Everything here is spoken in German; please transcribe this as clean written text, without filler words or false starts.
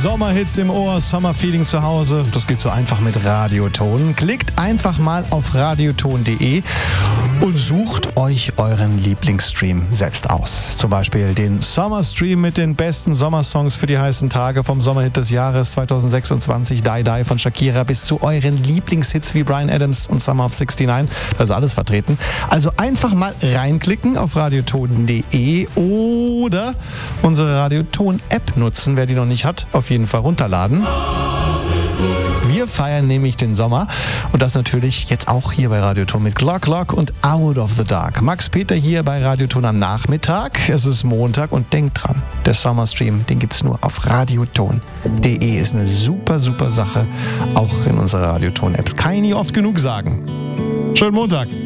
Sommerhits im Ohr, Summerfeeling zu Hause. Das geht so einfach mit Radioton. Klickt einfach mal auf radioton.de und sucht euch euren Lieblingsstream selbst aus. Zum Beispiel den Sommerstream mit den besten Sommersongs für die heißen Tage vom Sommerhit des Jahres 2026, Die Die von Shakira, bis zu euren Lieblingshits wie Bryan Adams und Summer of 69. Da ist alles vertreten. Also einfach mal reinklicken auf radioton.de oder unsere Radioton-App nutzen, wer die noch nicht hat, auf jeden Fall runterladen. Wir feiern nämlich den Sommer und das natürlich jetzt auch hier bei Radioton mit Glock Glock und Out of the Dark. Max Peter hier bei Radioton am Nachmittag. Es ist Montag und denkt dran, der Sommerstream, den gibt's nur auf radioton.de. Ist eine super, super Sache, auch in unserer Radioton-Apps. Kann ich nie oft genug sagen. Schönen Montag.